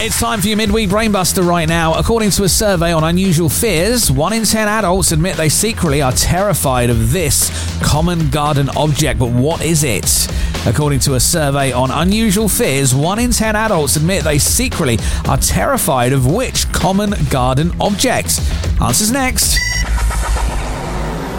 It's time for your midweek brainbuster right now. According to a survey on unusual fears, 1 in 10 adults admit they secretly are terrified of this common garden object. But what is it? According to a survey on unusual fears, 1 in 10 adults admit they secretly are terrified of which common garden object? Answers next.